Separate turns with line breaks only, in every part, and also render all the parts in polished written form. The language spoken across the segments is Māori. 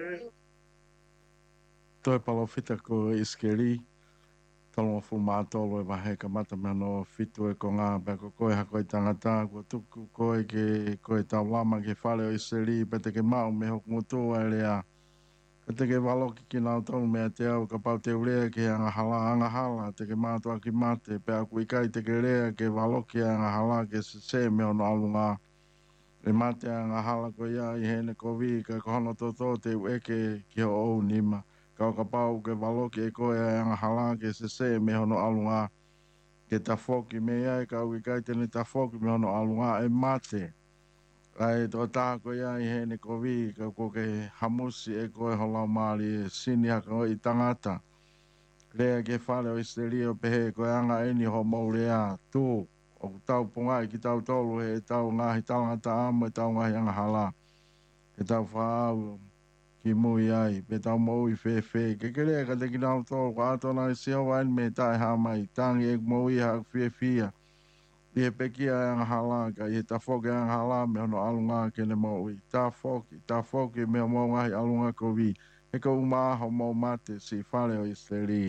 Toi palo fita ko iskeri talo fumatolo e wahe ka mata mano fitu e ko ngā pe ko koe hako i tangata ko tuku koe ke koe tau lama ke whale o iskeri pe te ke mau me hoku ngotua e lea ka te ke waloki ki nau tonu mea te au ka pau te urea ke anga hala te ke mātua ki mate pe aku i kai te ke rea ke waloki anga hala ke se me ono alunga e mate anga hala ko ia i hene ko vi ka kohono toto te ueke ki ho ou nima kau ka pau ke waloki e koe ai anga hala ke se me hono alunga ke ta foki me ai kau i kai tene ta foki me hono alunga e mate ai to ta ko ia i hene ko vi ka ko ke hamusi e koe hola mali e sini haka o i tangata lea ke whale o isteri o pehe koe anga eni ho maurea tu o tau punga i ki tau tolu he tau ngahi tangata amo e tau ngahi anga hala e tau whaau ki mui ai, pe tau mui whewhe, ke lea ka te ki nau tō, ko atona i seo wain me tae ha mai, tangi e mui ha whewhia, i he pekia e anga hala, ka i he ta whoke anga hala, me hono alunga ke ne mui, ta whoke me hono ngahi alunga ko vi, he ka umaho mo mate si whare o Isteri.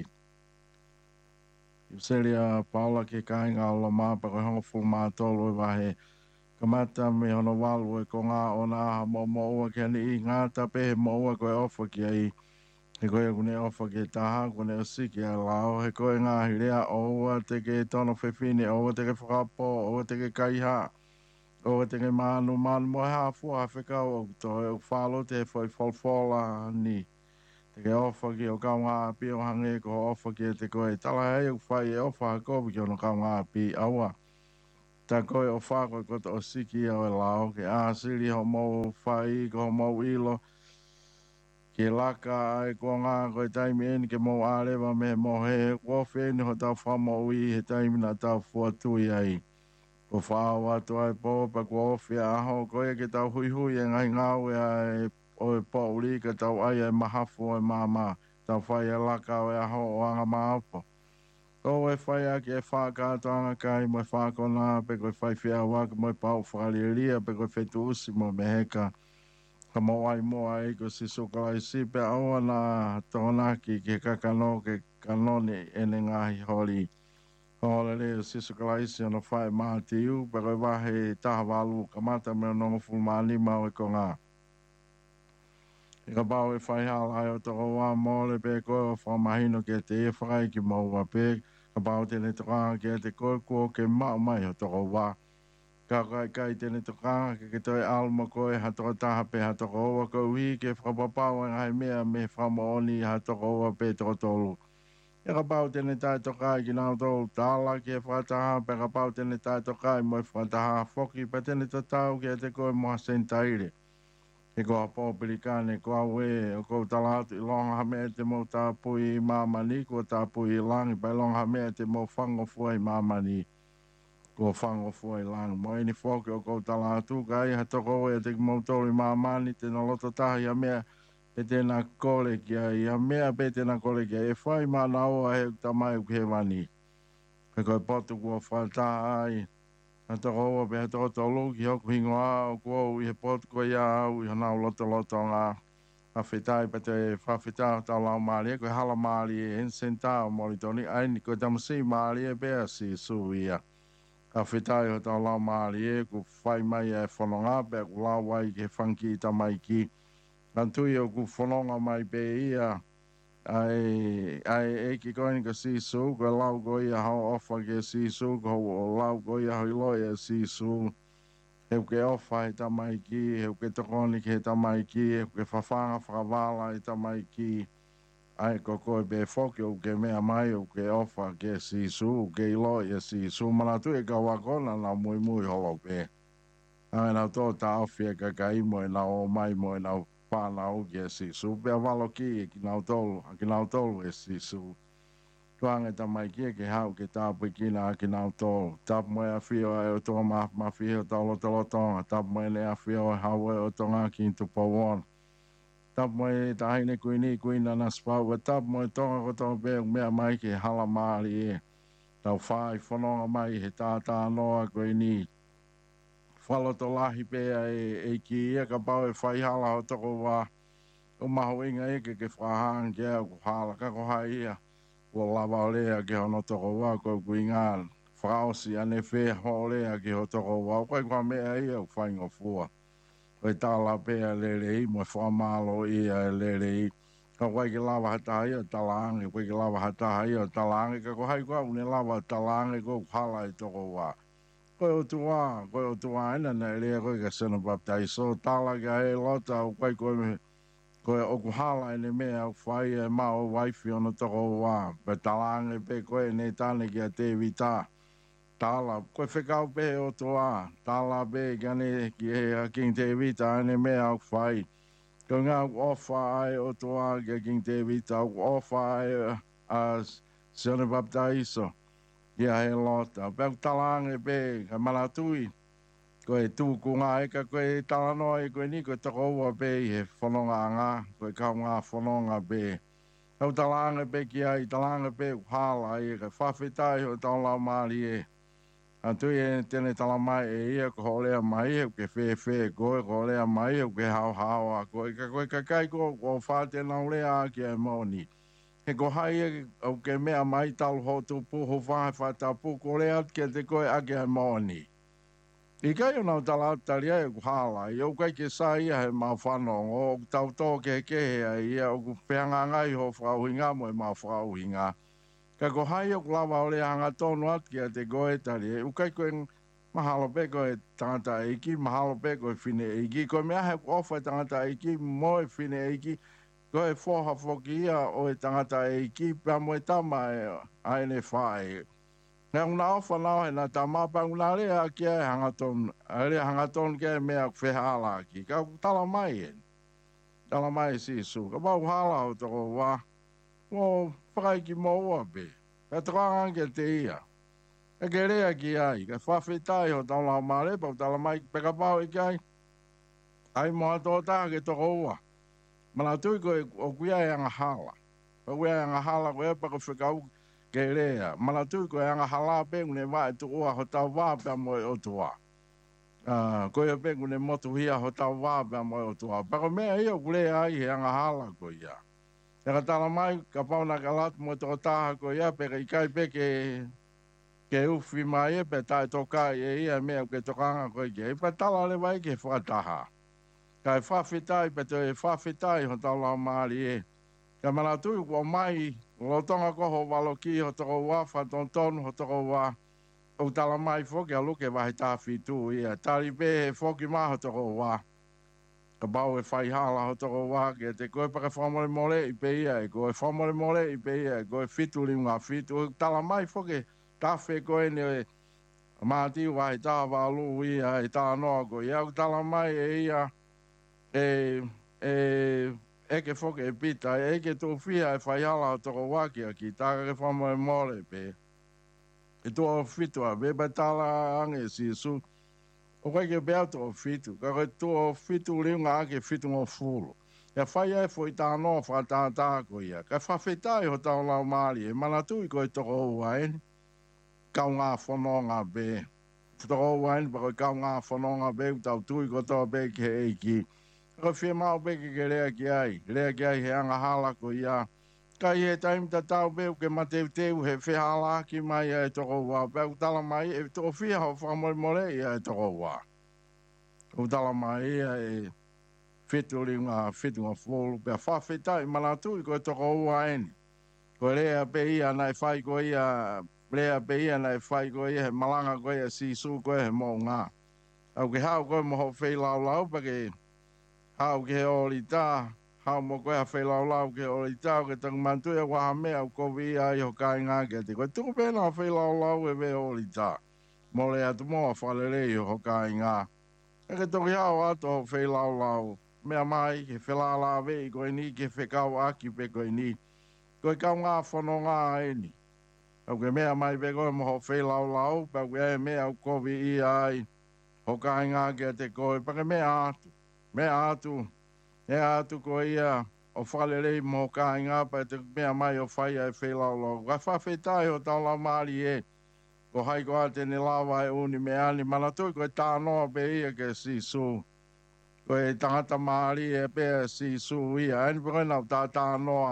Isteri a Paula ke kāinga o la māpa ko hongo fu mātolo e wahe, ka mata me hono walu e ko ngā o nā mo ua ke ani i ngā tape mo ua ko e ofa ki ai he koe kune ofa ki taha kune o siki a lao he koe ngā hirea o ua te ke tono whewhine o ua te ke whakapo o ua te ke kaiha o ua te ke manu mo he hafua hawhekau o to e whalo te whai whalwhala ni te ke ofa ki o kau ngā api o hange ko ofa ki te koe tala hei o whai e ofa hakobi ki ono kau ngā api aua ta koe o whako ko o siki o e lao ke a siri ho mau whai ko ho mau ilo ke laka ai ko ngā koe taimi eni ke mau ārewa me mo he ko wheni ho tau whamau i he taimi na tau fuatui ai ko whaawa tu ai pōpa ko whia aho koe ke tau hui hui e ngai ngau e ai o e pōuri ka tau ai e mahafu o e māma tau whai e laka o e aho o anga māupo ko e whai ake e whakātoanga kai mo e whakona pe koe whai whia waka mo e pau whakaliria pe koe whetu usi mo me heka ka mawai mo ai ko si sukalai si pe aua na tonaki ke kakano ke kanone ene ngahi hori hole le si sukalai si ono whai māti u pe koe wahe taha walu ka mata me nongo fulmani mau e ko ngā e ka pau e whai hala ai o toko wā mole pe koe o whamahino ke te e whakai ki maua pe ka pau tene toka ke te koe kua ke mau mai o toko wā ka kai tene toka ke toi alma koe ha toko taha pe ha toko oa ko ui ke whapapau e ngai mea me whamaoni ha toko oa pe toko tolu e ka pau tene tai toka ki nau tolu tāla ke whataha pe ka pau tene tai toka i moe whataha whoki pa tene tatau ke te koe moha sentaire e ko apo pelikane ko awe o ko talatu i longa hame te mo tāpui i mamani ko tāpui i langi pa longa hame te mo whango fua i mamani ko whango fua i langi mo eni whoki o ko talatu ka i hatoko e te mo tori mamani te no loto tahi a mea pe tēnā kore ki a mea pe tēnā kore ki e whai mana o a he tamai u ke wani e koe potu kua whataha ai a toko ua pe toko tolu ki hoku hingo a o kua i he potu ko ia au i hana o loto ngā a whetai pa te whawhetai tau lau maari e koe hala maari e ensenta o moritoni aini koe tamasi maari e bea si suia a whetai o tau lau maari e ku whai mai e whanonga pe ku lau wai ke whanki i tamai ki antui o ku whanonga mai pe ia ai e ki koe ni ka sisu ko lau ko ia hao ofa ke sisu ko lau ko ia hoi loi e sisu he ke ofa he tamai ki he ke tokoni ke he tamai ki he ke whawhanga whakawala he tamai ki ai ko koe be whoki o ke mea mai o ke ofa ke sisu ke loi e sisu manatu e ka wakona na mui mui holo pe ai na tō ta ofi e ka kai mo e na o mai mo e na whanau ki e sisu, pia walo ki ki nau tolu e sisu. Tuanga ta mai ki e ke hau ke tāpui ki na ki nau tolu. Tāpu mo e a whio e o tō ma whio tau loto lotonga. Tāpu mo e ne a whio e hau e o tonga ki into pawon. Tāpu mo e tahine kuina na spau. Tāpu mo e tonga ko tō pēu mea mai ke hala maari e. Tau whai whanonga mai he tātā noa kuini. Whaloto lahi pēa e ki ia ka pau e whai hala o toko wā. o maho inga eke ke whahang ke au hala ka ko hai ia. Ua lava o lea ke hono toko wā koe kuinga whaosi ane whea ho lea ke ho toko wā. Koe kua mea ia u whaingo fua. Koe tāla pēa lele i mo whamalo ia lele i. Ka koe ke lava hatahi o talange, koe ke lava hatahi o talange. Ka koe hai kua une lava talange koe hala i toko wā. Koe o tua ena na lea koe ka sena baptaiso. Tāla ka e lota o koe koe oku hala ene mea au whai e mao waifi ono toko wā. Pe talange pe koe ne tāne ki a te vita. Tāla, koe whekau pe o toa. Tāla pe gane ki e a King te vita ene mea au whai. Ko ngā ofa ai o toa ki a King te vita. Au ofa ai a Sione Baptaiso. Ki a he lota. Pe au talange pe ka malatui. Koe tūku ngā eka koe talanoa e koe ni koe toko ua pe i he whanonga ngā, koe kau ngā whanonga pe. Kau talanga pe ki ai, talanga pe uhala i e ka whawhetai o taulau maari e. A tui e tene talamai e ia ko holea mai e ke whewhe koe, ko holea mai e ke hao hao a koe. Ka koe ka kai ko o whātena ulea a ki ai moni. He ko hai e au ke mea mai talu hotu puho whahe whatapu ko lea ke te koe a ki ai moni. I kai o nau tala talia e ku hala, i au kai ke sa ia he mau whanong, o tau tō ke kehe a ia o ku whianga ngai ho whauhinga mo e mau whauhinga. Ka ko hai o ku lawa o le hanga tonu at ki a te goe tali, u kai koe mahalo pe koe tangata eiki, mahalo pe koe whine eiki, koe mea he ofa tangata eiki, mo e whine eiki, koe whoha whoki ia o e tangata eiki, pia mo e tama e aene whae. Nga una ofa nao he na ta mapa una rea ki e hangaton ki e mea whehala ki. Ka tala mai e. Tala mai si su. Ka pau hala o toko wā. Mo whakai ki mo ua pe. Ka toka ke te ia. Ka ke rea ki ai. Ka whawhetai ho tau lau mare. Pau tala mai peka pau i kai. Ai mo ato taha ke toko ua. Mana tui koe o kuia e anga hala. O kuia e anga hala koe e pako whekau ke rea. Mana tui koe anga hala pengu ne wae tu ua ho tau wā pia mo e o tua. Koe pengu ne motu hia ho tau wā pia mo e o tua. Pako mea ia kulea ai he anga hala koe ia. E ka tala mai ka pauna ka latu mo toko taha koe ia pe ka ikai pe ke uwhi mai e pe tae toka e ia mea ke tokanga koe ke. Pa tala le wai ke whakataha. Ka e whawhetai pe te e whawhetai ho tau lau maari e. Ka mana tui kua mai lotonga ko ho walo ki ho toko wā, whatontonu ho toko wā. O tala mai whoki a luke wahi tāwhi tū ia. Tari pē he whoki mā ho toko wā. Ka bau e whai hala ho toko wā. Ke te koe paka whamore mole i pē ia. Koe whamore mole i pē ia. Koe whitu li ngā whitu. O tala mai whoki tāwhi koe ne e māti wahi tā wālu ia e tā noa koe. Ia o tala mai e ia eke whoke e pita, eke tō whia e whai hala o toko wākia ki, tāka ke whamoe mole pē. E tō whitua, beba tāla ange si su, o kai ke bea tō whitu, ka koe tō whitu liunga ake whitu ngō fulu. Ia whai e fo i tā noa whātātā ko ia, ka whawhetai ho tau lau maari, e mana tui koe toko uaini, kau ngā whanonga pē. Toko uaini, pa koe kau ngā whanonga pē, tau tui ko tō pē ke eiki. Ko whia mau peke ke rea ki ai he anga hala ko ia. Kai he taimi ta tau peu ke mateu teu he whi hala ki mai e toko wā. Peu tala mai e toko whia ho whamore more ia e toko wā. Ko tala mai ia e whituri ngā whitunga wholu. Pea whawhetai manatui ko e toko wā eni. Ko rea pe ia nai whai ko ia, rea pe ia nai whai ko ia he malanga ko ia si su ko he mo ngā. Au ke hao ko e moho whi lau lau pa ke hau ke ori tā, hau mo koe a whailau lau ke ori tā, ke tangu mantu e waha mea u kovi ia i ho kai ngā ke te koe. Tuku pēnā a whailau lau e we ori tā. Mo le atu mo a whalere i ho kai ngā. E ke toki hau ato ho whailau lau. Mea mai ke whelala we i koe ni, ke whekau aki pe koe ni. Koe kau ngā whono ngā e ni. Au ke mea mai pe koe mo ho whailau lau, pa koe e mea u kovi i ai ho kai ngā ke te koe. Pa ke mea atu. Mea atu ko ia o whalerei mo ka inga pa te mea mai o whaia e whelau lau. Ka whawhetai o tau lau maari e. Ko hai ko a tene lawa e uni me ani manatui ko e tā noa pe ia ke si su. ko e tangata maari e pe si sui ai pe na tata no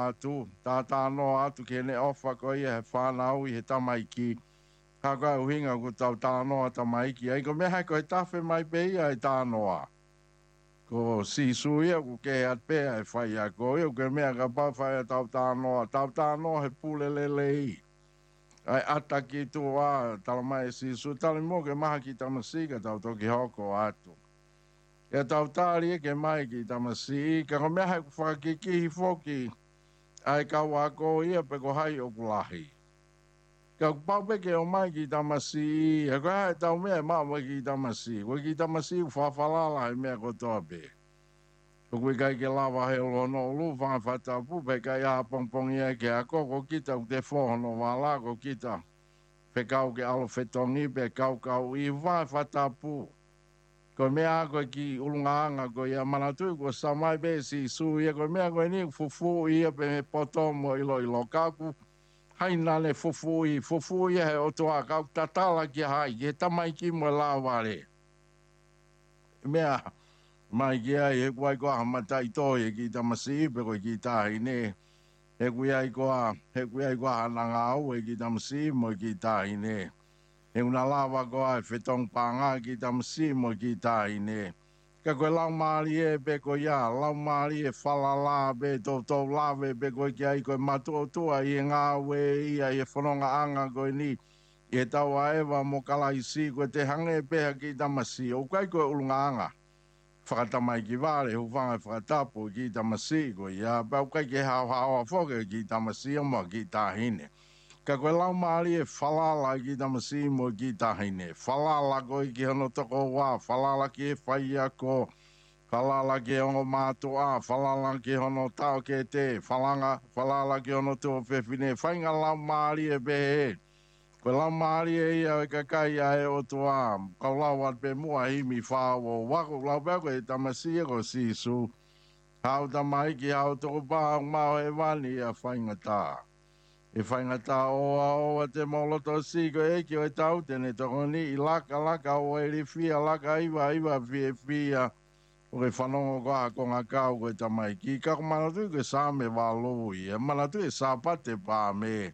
atu ke ne ofa ko ia he whanau i he tamaiki ka ka uhinga ko tata no tamaiki ai ko meha ko e tafe mai pe ia e tā noa ko si sui ko ke at pe ai whai a ko eu ke mea ka pa whai a tata no he pule lei ai ata ki tu a tala mai si su tala mo ke maha ki tamasika tau toki hoko atu e tau tāri e ke mai ki tamasi, ka ko mea hai whakiki foki, ai ka wako ia pe ko hai o kulahi. Ka paupe ke o mai ki tamasi, e ko hai tau mea maa mai ki tamasi, ko ki tamasi whawhalala e mea ko toa pe. Ko kui kai ke lawa he lono lu whanga whatapu, pe kai a pongpong ia ke ako, ko kita te whohono wala, ko kita pe kau ke alo whetongi, pe kau i whatapu. Ko mea ko ki ulungaanga ko ia manatu ko samai be si su ia ko mea ko ni fufu ia pe poto mo ilo kaku hai nane fufu ia he otoa ka tatala ki hai e tamai ki mo laware mea mai ki ai e kwai ko hamata i to e ki tamasi pe ko ki tai ne e kwai ko hananga au e ki tamasi mo ki tai ne e una lava ko ai fetong panga ki tamsi mo ki tai ne ka ko lau mari e be ko ia lau mari e falala be to lave be ko ki ai ko mato to ai nga we ia e fononga anga ko ni e tau aewa mo kala isi ko te hange pe ki tamsi o kai ko ulunganga whakatamai ki wale hu whanga whakatapu ki tamsi ko ia pa kai ke hao foke ki tamsi o mo ki tahine ka koe lau maari e whalala ki tamasi mo ki tahine. Whalala ko i ki hono toko wā, whalala ki e whaia ko, whalala ki hono mātua, whalala ki hono tau ke te, whalala ki hono tō whewhine, whainga lau maari e behe. Koe lau maari e ia e kakai a e o toa, kau lau at pe mua himi whāwo, wako lau pēko e tamasi e ko sisu. Hau tamai ki hau toko pāhau mau e wani a whainga tā. E whaingata oa te moloto si ko e ki o e tau tene toko ni i laka o e ri fia laka iwa fia o e whanongo ko a konga kau ko e tamai ki kako manatu ko e sa me waloi e manatu e sa pate pā me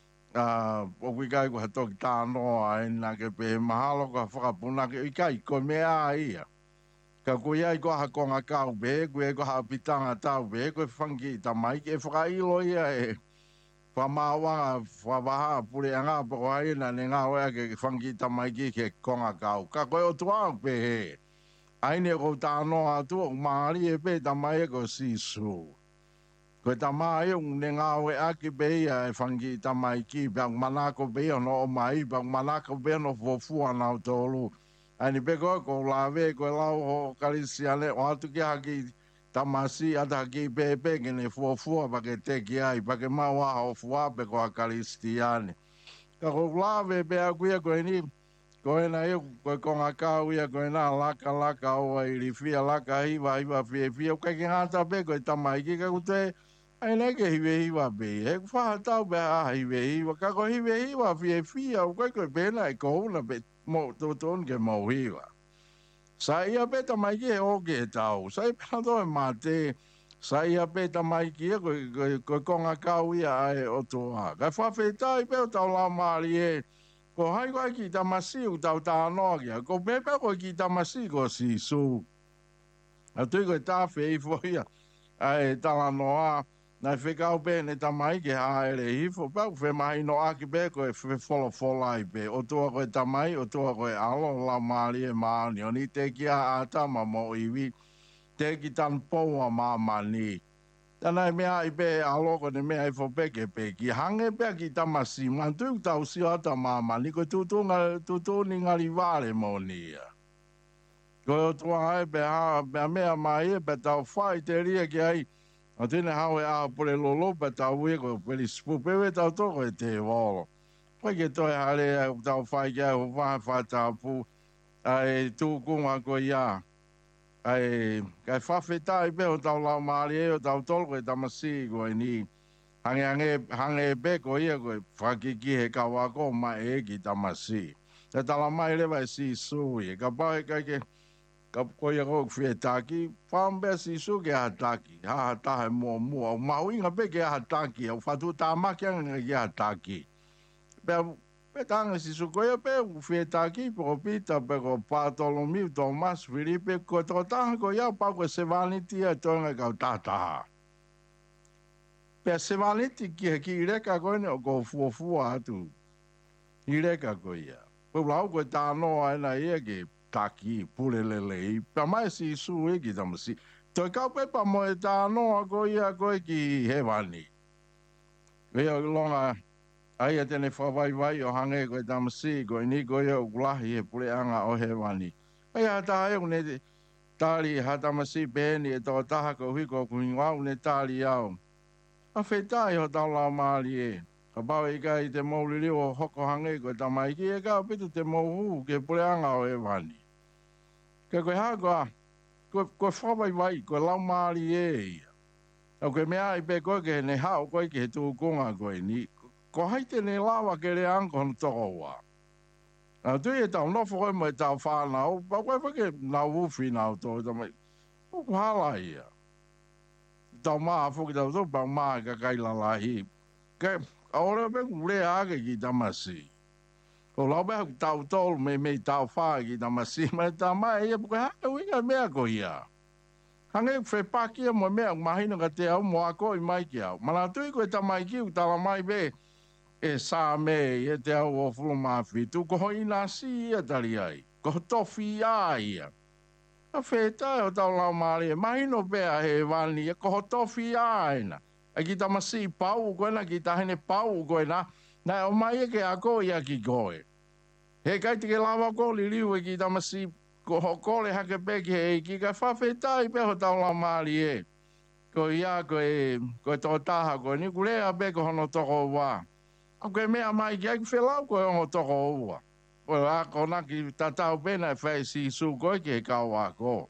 o kui kai ko hatoki tānoa e na ke pe mahalo ko whakapuna ke i kai ko mea ia ka ko ia i ko ha konga kau be ko e ko ha pitanga tau be ko e whangi i tamai ki e whakailo ia e whamawanga, whawaha, pure anga, poko haina, ne ngā oea ke whangi tamai ki ke konga kau. Ka koe o tuau pe he. Aine ko tāno atu, o maari e pe tamai e ko sisu. Koe tamai e ne ngā oea ki pe ia e whangi tamai ki, peak manako pe no o mai, peak manako pe no fofua nau tolu. Aine pe koe ko lawe, koe lau ho karisiane, o atu ki haki, tamasi ata ki pepe ke ne fuafua pa ke te ki ai, pa ke maua o fua pe ko a karistiane. Ka ko lawe pe a kuia koe ni, koe na e koe konga kau ia koe na laka o a irifia, laka hiwa fia, kai ke ngata pe koe tamaiki ka kute, ai nei ke hiwa pe, he whaha tau pe a hiwa, ka ko hiwa fia, koe koe pena e kohuna pe, mo tōton ke mau hiwa. Sa ia peta mai ki e oke e tau. Sa ia peta toi mate. Sa ia peta mai ki e koe konga kau ia ai o toa. Kai whawhetai peo tau la maari e. Ko hai koe ki tamasi u tau tā noa kia. Ko pepe koe ki tamasi ko si su. A tui koe tā whei fwia. Ai tala noa. Nai whekau pe ne tamai ke haere hifo. Pau whe mahi no aki pe koe whe folai pe. O tua koe tamai, o tua koe alo la maari e maani. O ni te kia a tama mo iwi. Te ki tan poua maamani. Tanai mea i pe alo ko ne mea i fo peke pe. Ki hange pe ki tamasi. Man tui tau si ata maamani. Ko tutu ni ngari vare mo nia. Ko o tua hai pe mea mai e pe tau whai te ria ki ai. O tēne hau e a pole lolo pa tau e ko peli spupewe tau toko e te wolo. Pai ke toi hale e tau whai kia o whai tau pu ai tūkunga ko ia. Ai kai whawhetai pe o tau lau maari e o tau tolko e tamasi ko e ni. Hange e pe ko ia ko e whakiki he kawako ma e ki tamasi. Te tala mai lewa e si sui. Ka pau e kai ke ka ko ia ko fie taki pambe si su ke hataki ha ta he mo mo mau inga pe ke hataki o fatu ta makia ke hataki pe tanga si su ko ia pe fie taki po pita pe ko Bartolomeu Thomas Filipe ko to ta ko ia pa ko se vaniti e tonga ka tata pe se vaniti ki reka ko ne ko fu atu i reka ko ia po lau ko ta no ana ia ke taki pulelele pa mai si su e ki tamasi to ka pe pa mo ta no ko ia ko ki hevani ve longa ai a tene vai o hange ko tamasi ko ni ko ia ulahi e pule anga o hevani ai a ta e ne tali ha tamasi beni e to taha ko hi ko kuinga ne tali au a fetai ho ta la mali e ka pau i ka i te mauliri o hoko hange ko tamai ki e ka pitu te mauhu ke pule anga o hevani ka koe hakoa, koe whawai koe lau maari e ia. Au koe mea i pe koe ke ne hao koe ke he tūkunga koe ni. Ko haite ne lawa ke re anko hana toko wā. Nā tui e tau nofo koe mo e tau whānau, pa koe whake nau uwhi nau tō tamai. Ko hala ia. Tau maa whuki tau tō pau maa ka kaila lahi. Ke aore pe kure ake ki tamasi. Ko lau beha ku tau tolu me tau whaa ki tamasi, mai tau mai ia puke hake winga mea ko ia. Hange whe pakia mo mea mahina ka te au mo ako i mai ki au. Mana tui koe ta mai ki u tala mai be e sā me e te au o fulu mawhitu, ko hoi nasi ia tari ai, ko tofi a ia. A whe tae o tau lau maari e mahino bea he wani e ko tofi a ina. A ki tamasi pau koe na ki tahine pau koe na, na o mai e ke ako ia ki koe. He kai te ke lawa ko li liu e ki tamasi ko hokole hake peke e ki ka whawhetai pe ho tau la maari e. Ko ia ko tō taha ko ni kulea pe ko hono toko wā. A koe mea mai ki aki whelau ko hono toko ua. Ko la ko naki tatau pena e whai si su koe ki e kau a ko.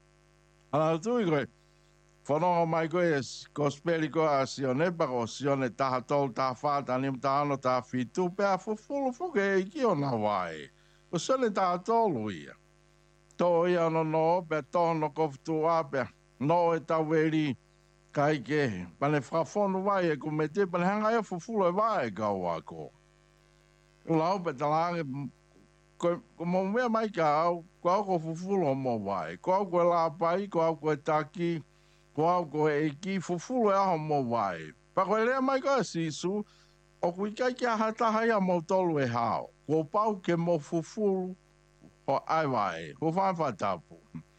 Ala tui koe. Whanonga mai koe ko speli ko a sione pa ko sione taha tol taha whata ni mta ano taha fitu pe a fufulu fuke e ki o na wae. Ko sione taha tolu ia. Tō ia no pe tono koftu a pe no e tau weri kai ke. Pane whafonu wae e kumete pane hanga e fufulu e wae kau a ko. Ulau pe talange ko mo mea mai ka au ko au ko fufulu o mo wae. Ko au ko la pai, ko au ko taki. Ko au ko e ki fufulu e aho mo wae. Pa koe lea mai ka sisu, o kui kai kia hataha ia mo tolu e hao. Ko pau ke mo fufulu o ai wae, ko whawha tapu.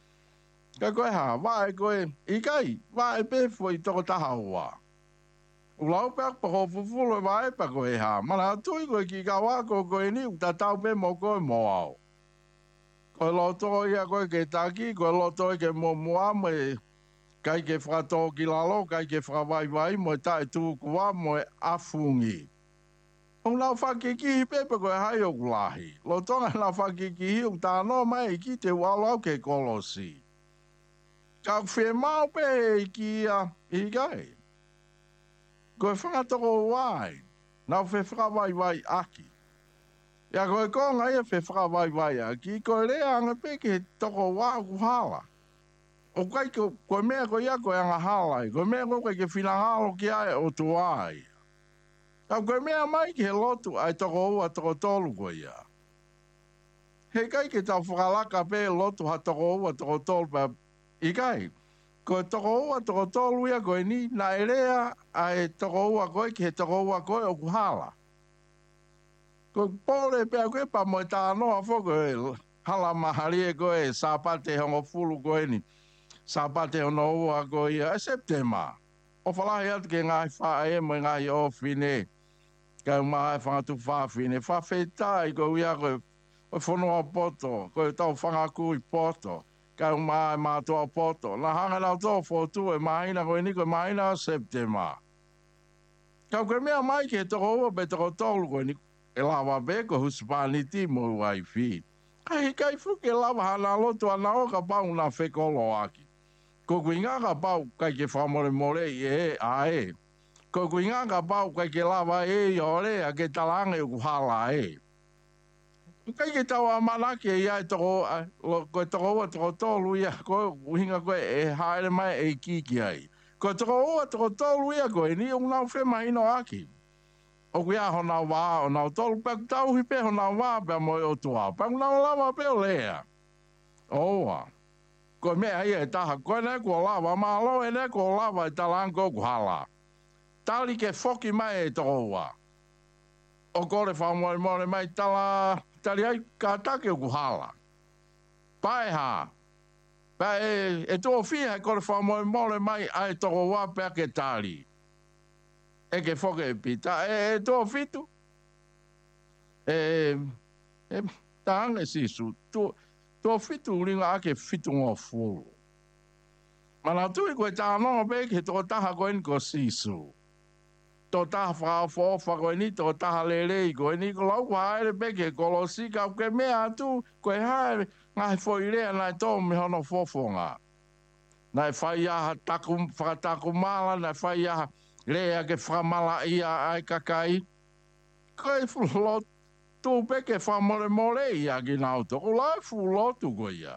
Ka koe ha, wae koe, i kai, wae pefo i toko taha hoa. Ulau pe pa ko fufulu e wae pa koe ha, mana tui koe ki ka wako koe ni, ta tau pe mo koe mo au. Koe loto ia koe ke taki, koe loto ke mo mua mo e kai ke whakato ki lalo, kai ke whakawaiwai, mo e tae tūkua, mo e afungi. Ang lau whakikihi pepe koe hai o kulahi. Lo tonga lau whakikihi o tāno mai ki te walau ke kolosi. Ka whe mau pe e ki a ikai. Koe whakatoko wai, nau whe whakawaiwai aki. Ia koe konga ia whe whakawaiwai aki, koe rea anga pe ke toko wā kuhala. O kai ko mea ko ia ko anga halai, ko mea ko ke finahalo ki ai o tu ai. Ko mea mai ki he lotu ai toko ua toko tolu ko ia. He kai ke tau whakalaka pe lotu ha toko ua toko tolu pa i kai. Ko toko ua toko tolu ia ko ni na erea ai toko ua koe ki he toko ua koe o kuhala. Ko pole pe a koe pa mo ta noa foko e hala mahari e koe sapate hongo fulu koe ni. Sapate ono ua ko ia e Septema. O whalahi atu ke ngai whae mo ngai o whine. Kau mai whangatu whawhine. Whawhetai ko ia ko o whanua poto. Ko tau whangaku i poto. Kau mai mātua poto. Na hanga nau tō whotu e mahina ko ni ko mahina o Septema. Kau koe mea mai ke toko ua pe toko tolu ko ni. E lawa be ko huspaniti mo wai whi. Kai fuke lawa hana lotu ana o ka pau na whekolo aki. Ko kuinga ka pau kai ke whamore more i e a e. Ko kuinga ka pau kai ke lawa e i ore a ke talange u hala e. Kai tau malaki ia toko ko toko tolu ia ko hinga ko e haere mai e kiki ai. Ko toko tolu ia ko ni una fe mai no aki. O kia hona wā o nau tolu pak tau hi pe hona wā pe mo o tua. Pak nau lava pe o lea. Oa. Ko me ai e taha ko ne ko lava malo e ne ko lava e talango kuhala. Tali ke foki mai e toko wā. O kore whamoe mai tala tali ai ka take o kuhala. Pae ha. Pae e tō whia kore whamoe mai ai toko wā pea ke tali. E ke whoke e pita. E tō whitu. Tānge sisu. Tō whitu uringa ake whitu ngō fulu. Mana tui koe tānonga pe ke tō taha koe ni ko sisu. Tō taha whaofa koe ni, tō taha lelei koe ni, ko lau haere peke kolosi, ka ke mea atu, koe haere, ngai whoirea nai tō me hono whofonga. Nai whai aha whakataku mala, nai whai aha rea ke whamala ia ai kakai. Koe fulo tū peke whamore ia ki nau tō, lai fulotu koe ia.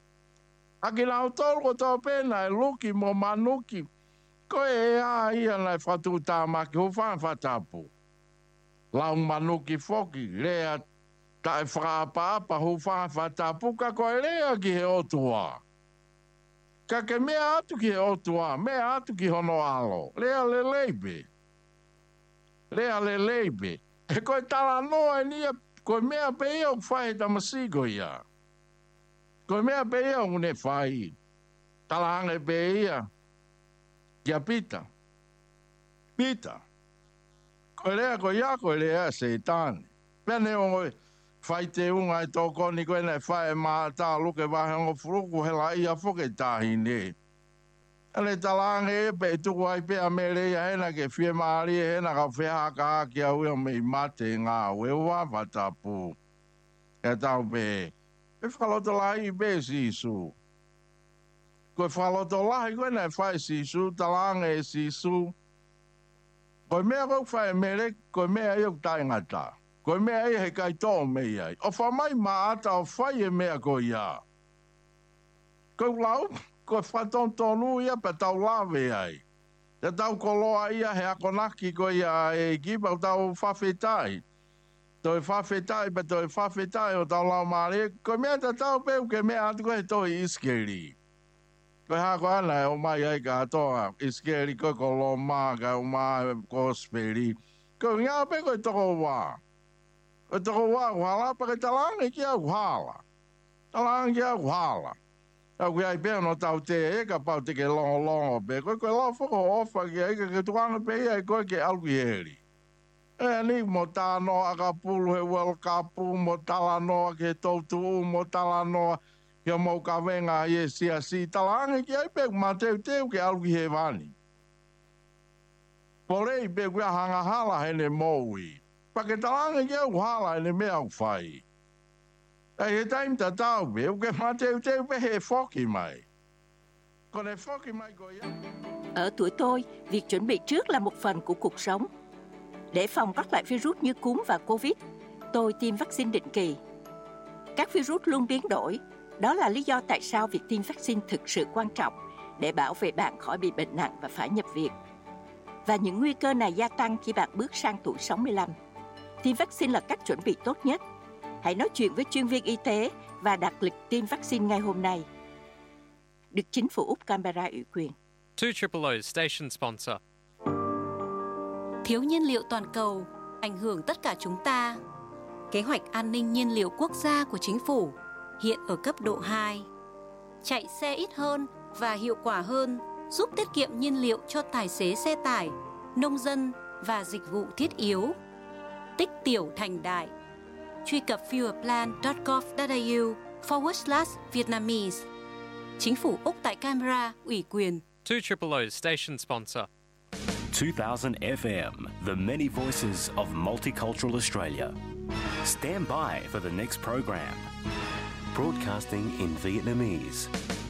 A ki nau tō ko tō pēna e luki mo manuki, koe e a ia nai whatu tāmaki ho whaen whatapu. Lau manuki whoki, rea tae whaapa ho whaen whatapu, ka koe rea ki he otua. Ka ke mea atu ki he otua, mea atu ki hono alo, rea le leibe. Rea le leibe. E koe tala noa e nia, koe mea pe ia o whae tamasigo ia. Koe mea pe ia o ne whae. Tala ange pe ia. Kia pita. Pita. Koe lea koe ia koe lea seitani. Pene o ngoi whai te unga e tōko ni koe nei whae maa tā luke wahe ngo furuku hela ia whoke tāhi ne. Ane talange e pe tuku ai pea me reia hena ke whie maari e hena ka whea ka haki au ea mei mate ngā wewa whatapu. E tau pe. E whaloto lai pe sisu. Koe whaloto lahi koe nei whae sisu, talange e sisu. Koe mea koe whae mere, koe mea iok tai ngata. Koe mea e he kai tō mei ai. O whamai maata o whae e mea koe ia. Koe lau, koe whatonu ia pa tau lawe ai. Te tau koloa ia he akonaki koe ia e kipa o tau whawhetai. Toi whawhetai pa toi whawhetai o tau lau maare. Koe mea te tau peu ke mea atu koe toi iskeri. Koe hako ana e o mai ai ka atoa, iskeri koe ko lo maa ka o maa ko speri. Koe ngā pe koe toko wā. Koe toko wā kuhala, pa ke talange ki au kuhala. Talange ki au kuhala. Tau ki ai pēo no tau te e ka pau te ke longo pe. Koe lau whako ofa ki ai ke tuanga pe ia e koe ke alki heri. E ni mo tā noa ka pulu he welkapu, mo tala noa ke tautu, mo tala noa kia mau ka wenga i e si talange ki ai pe ma teu ke alki he vani. Porei pe kia hanga hala hene moui. Pa ke talange ki au hala hene mea au whai. E he taim ta tau pe, ke ma teu pe he whoki mai. Còn he whoki mai ko ia.
Ở tuổi tôi, việc chuẩn bị trước là một phần của cuộc sống. Để phòng các loại virus như cúm và Covid, tôi tiêm vaccine định kỳ. Các virus luôn biến đổi. Đó là lý do tại sao việc tiêm vaccine thực sự quan trọng để bảo vệ bạn khỏi bị bệnh nặng và phải nhập viện. Và những nguy cơ này gia tăng khi bạn bước sang tuổi 65. Tiêm vaccine là cách chuẩn bị tốt nhất. Hãy nói chuyện với chuyên viên y tế và đặt lịch tiêm vaccine ngay hôm nay. Được chính phủ Úc Canberra ủy quyền.
200 station sponsor.
Thiếu nhiên liệu toàn cầu ảnh hưởng tất cả chúng ta. Kế hoạch an ninh nhiên liệu quốc gia của chính phủ hiện ở cấp độ 2. Chạy xe ít hơn và hiệu quả hơn giúp tiết kiệm nhiên liệu cho tài xế xe tải, nông dân và dịch vụ thiết yếu. Tích tiểu thành đại. Truy cập fuelplan.gov.au/Vietnamese. Chính phủ Úc tại Canberra ủy quyền.
200 station sponsor.
2000 FM, the many voices of multicultural Australia. Stand by for the next program. Broadcasting in Vietnamese.